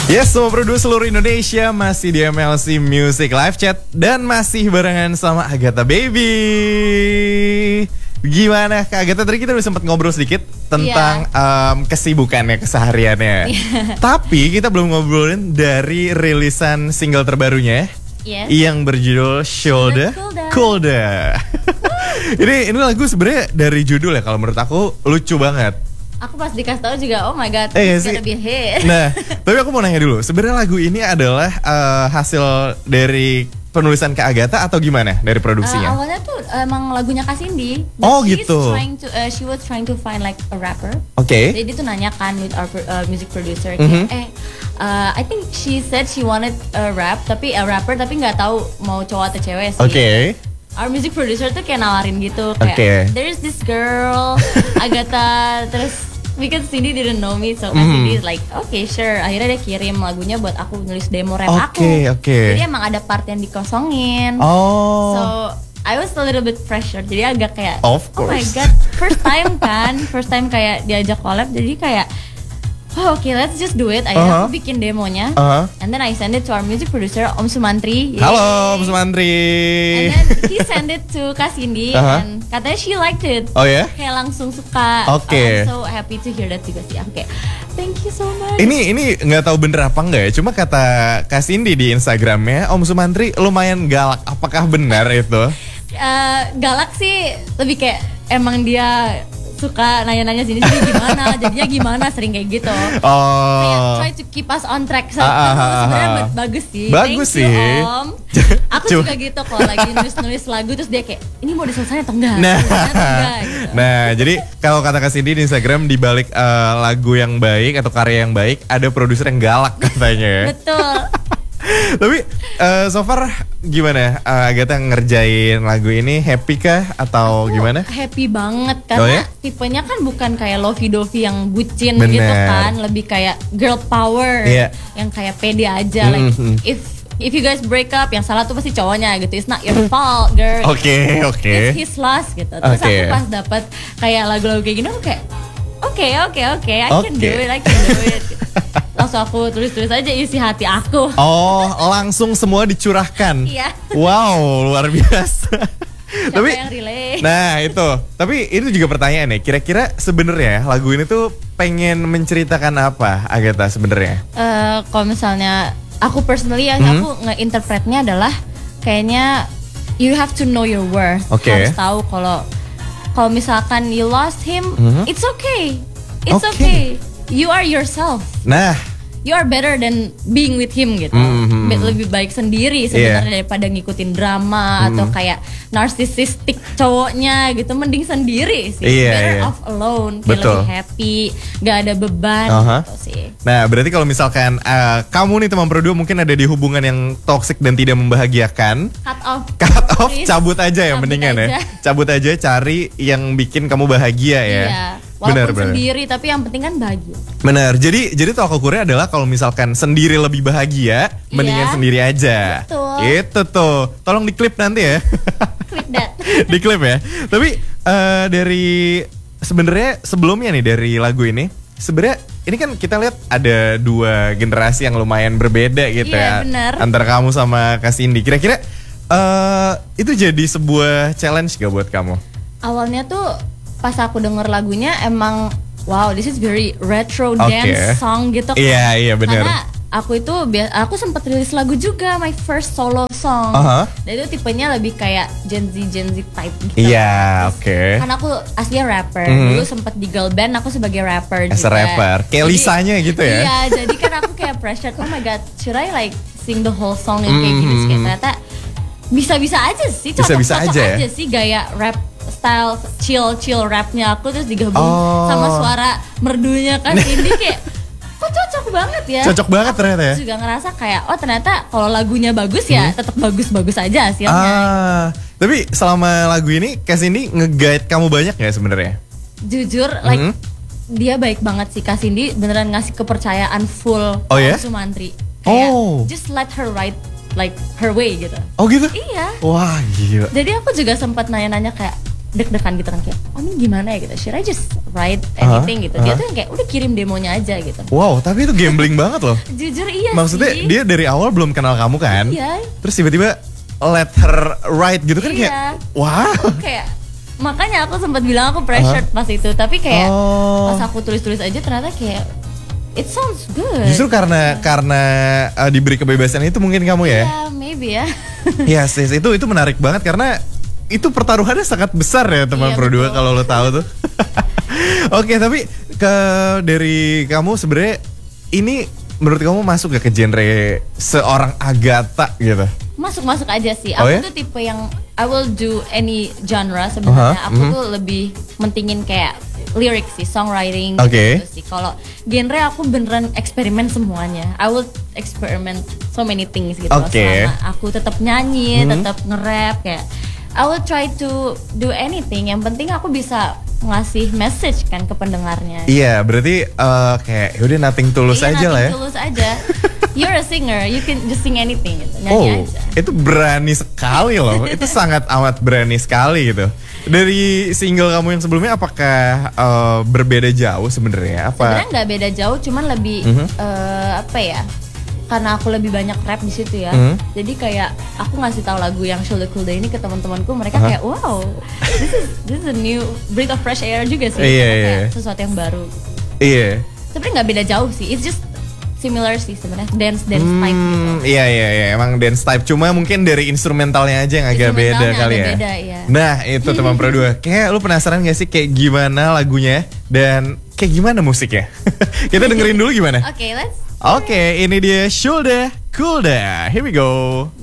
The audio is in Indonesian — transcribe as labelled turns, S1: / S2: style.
S1: Yes, semua produser seluruh Indonesia masih di MLC Music Live Chat dan masih barengan sama Agatha Baby. Gimana Kak Agatha, tadi kita udah sempat ngobrol sedikit tentang kesibukannya, kesehariannya. Tapi kita belum ngobrolin dari rilisan single terbarunya yang berjudul Shoulda Colda. Ini lagu sebenarnya dari judul ya, kalau menurut aku lucu banget.
S2: Aku pas dikasih tahu juga, oh my god, it's gonna be a hit.
S1: Nah, tapi aku mau nanya dulu, sebenarnya lagu ini adalah hasil dari penulisan Kak Agatha atau gimana dari produksinya?
S2: Awalnya tuh emang lagunya Kak Cindy.
S1: Oh gitu.
S2: She was trying to find like a rapper.
S1: Oke.
S2: Jadi dia tuh nanya kan with our music producer, I think she said she wanted a rapper tapi nggak tahu mau cowok atau cewek sih.
S1: Oke.
S2: Our music producer tuh kayak nawarin gitu kayak there's this girl Agatha, terus because Cindy didn't know me, so Cindy is like okay sure. Akhirnya dia kirim lagunya buat aku nulis demo rap aku. Jadi emang ada part yang dikosongin. So I was a little bit pressure, jadi agak kayak oh my god, first time kayak diajak collab, jadi kayak okay, let's just do it. Akhirnya aku bikin demonya, and then I send it to our music producer Om Sumantri.
S1: Halo Om Sumantri.
S2: And then he send it to Kak Cindy, and katanya she liked it.
S1: Oh ya?
S2: Kayak langsung suka. I'm so happy to hear that juga sih. Kayak thank you so much.
S1: Ini nggak tahu bener apa enggak ya? Cuma kata Kak Cindy di Instagramnya, Om Sumantri lumayan galak. Apakah benar itu?
S2: Galak sih, lebih kayak emang dia suka nanya-nanya sini gimana, jadinya gimana, sering kayak gitu. Kayak try to keep us on track. Sebenarnya bagus sih.
S1: Bagus
S2: Thank
S1: sih.
S2: you, Om. Aku juga gitu kalau lagi nulis lagu terus dia kayak ini mau diselesain atau enggak? Gitu.
S1: Nah, jadi kalau kata Kak Cindy di Instagram, di balik lagu yang baik atau karya yang baik ada produser yang galak katanya ya.
S2: Betul.
S1: Tapi so far gimana Agatha ngerjain lagu ini, happy kah atau gimana?
S2: Happy banget karena tipenya kan bukan kayak lovey-dovey yang bucin gitu kan, lebih kayak girl power yang kayak pede aja. Like if you guys break up, yang salah tuh pasti cowoknya gitu. It's not your fault, girl.
S1: Oke.
S2: It's his loss gitu. Terus aku pas dapet kayak lagu-lagu kayak gini, aku kayak oke, I can do it. Langsung aku tulis aja isi hati aku.
S1: Oh, langsung semua dicurahkan.
S2: Iya.
S1: Wow, luar biasa.
S2: Siapa yang relate?
S1: Nah itu, tapi itu juga pertanyaan nih. Kira-kira sebenarnya lagu ini tuh pengen menceritakan apa, Agatha sebenarnya?
S2: Kalau misalnya aku personally yang aku nge-interpretnya adalah kayaknya you have to know your worth. Harus tahu kalau misalkan you lost him, it's okay. It's okay. You are yourself. Nah, you are better than being with him gitu. Lebih baik sendiri sebenarnya daripada ngikutin drama atau kayak narcissistic cowoknya gitu. Mending sendiri sih. Better off alone. Kayak lebih happy, gak ada beban gitu sih.
S1: Nah, berarti kalau misalkan kamu nih teman berdua mungkin ada di hubungan yang toxic dan tidak membahagiakan, cut off, cabut aja ya, mendingan ya. Cabut aja, cari yang bikin kamu bahagia ya.
S2: Walaupun sendiri, tapi yang penting kan bahagia.
S1: Benar. Jadi tolak ukurnya adalah kalau misalkan sendiri lebih bahagia, mendingan sendiri aja.
S2: Betul.
S1: Itu tuh. Tolong diklip nanti ya.
S2: Clip that.
S1: Diklip ya. Tapi dari sebenarnya sebelumnya nih dari lagu ini, sebenarnya ini kan kita lihat ada dua generasi yang lumayan berbeda gitu ya.
S2: Bener.
S1: Antara kamu sama Kak Cindy. Kira-kira itu jadi sebuah challenge gak buat kamu?
S2: Awalnya tuh pas aku denger lagunya emang wow, this is very retro dance song gitu kan.
S1: Iya benar.
S2: Karena aku sempat rilis lagu juga, my first solo song. Dan itu tipenya lebih kayak Gen Z type gitu.
S1: Iya,
S2: Karena aku aslinya rapper. Dulu sempat di girl band, aku sebagai rapper juga.
S1: Rapper. Kayak Lisanya gitu ya.
S2: Iya, jadi kan aku kayak pressure, oh my god, should I like sing the whole song yang kayak gini? Ternyata bisa-bisa aja sih, cocok aja sih gaya rap style chill rapnya aku, terus digabung sama suara merdunya Kak Cindy kayak kok cocok banget ya.
S1: Cocok banget ternyata ya.
S2: Aku juga ngerasa kayak ternyata kalau lagunya bagus ya tetap bagus aja hasilnya.
S1: Tapi selama lagu ini Kak Cindy nge-guide kamu banyak gak sebenarnya?
S2: Jujur like dia baik banget sih Kak Cindy, beneran ngasih kepercayaan full Sumantri. Kayak just let her write like her way gitu.
S1: Oh gitu?
S2: Iya.
S1: Wah gila.
S2: Jadi aku juga sempat nanya-nanya kayak deg-degan gitu kan kayak ini gimana ya gitu, should I just write anything gitu. Dia tuh yang kayak udah kirim demonya aja gitu.
S1: Wow, tapi itu gambling banget loh.
S2: Jujur iya.
S1: Maksudnya
S2: sih.
S1: dia dari awal belum kenal kamu kan?
S2: Iya.
S1: Terus tiba-tiba let her write gitu kan kayak wow.
S2: Kayak makanya aku sempat bilang aku pressured pas itu, tapi kayak pas aku tulis-tulis aja ternyata kayak it sounds good.
S1: Justru karena diberi kebebasan itu mungkin kamu ya?
S2: Iya, maybe ya.
S1: Yes, itu menarik banget karena itu pertaruhannya sangat besar ya teman Pro 2 kalau lo tahu tuh. Oke, tapi dari kamu sebenarnya ini menurut kamu masuk gak ke genre seorang Agatha gitu?
S2: Masuk aja sih. Aku tuh tipe yang I will do any genre sebenarnya. Aku tuh lebih mentingin kayak lirik sih, songwriting gitu sih. Kalau genre aku beneran eksperimen semuanya. I will experiment so many things gitu. Selama aku tetap nyanyi, tetap nge-rap kayak I will try to do anything. Yang penting aku bisa ngasih message kan ke pendengarnya.
S1: Iya, berarti kayak yaudah nothing tulus aja lah ya.
S2: Tulus aja. You're a singer, you can just sing anything gitu, nyanyi aja.
S1: Itu berani sekali loh. Itu sangat amat berani sekali gitu. Dari single kamu yang sebelumnya apakah berbeda jauh sebenarnya?
S2: Sebenarnya nggak beda jauh, cuman lebih apa ya? Karena aku lebih banyak rap di situ ya. Jadi kayak aku ngasih tahu lagu yang Shoulda Coolda ini ke teman-temanku, mereka kayak wow, this is a new breath of fresh air juga sih. Kayak sesuatu yang baru. Iya. Sebenarnya nggak beda jauh sih. It's just similar sih sebenarnya, dance type gitu.
S1: Iya, emang dance type. Cuma mungkin dari instrumentalnya aja yang agak beda kali ya.
S2: Beda, iya.
S1: Nah itu teman Pro 2. Kayak lu penasaran gak sih kayak gimana lagunya dan kayak gimana musiknya? Kita dengerin dulu gimana?
S2: Oke, let's.
S1: Oke, ini dia Shoulda Coolda. Here we go.